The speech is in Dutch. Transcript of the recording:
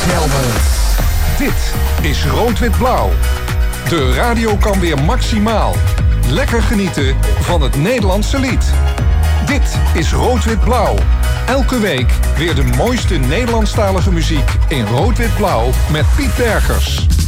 Helmets. Dit is Rood-Wit-Blauw. De radio kan weer maximaal. Lekker genieten van het Nederlandse lied. Dit is Rood-Wit-Blauw. Elke week weer de mooiste Nederlandstalige muziek in Rood-Wit-Blauw met Piet Bergers.